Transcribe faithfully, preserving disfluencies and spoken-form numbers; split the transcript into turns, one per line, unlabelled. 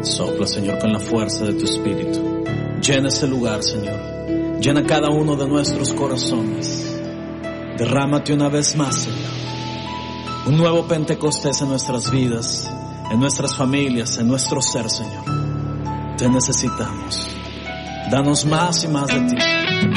Sopla, Señor, con la fuerza de tu Espíritu. Llena este lugar, Señor. Llena cada uno de nuestros corazones. Derrámate una vez más, Señor. Un nuevo Pentecostés en nuestras vidas, en nuestras familias, en nuestro ser, Señor. Te necesitamos. Danos más y más de ti.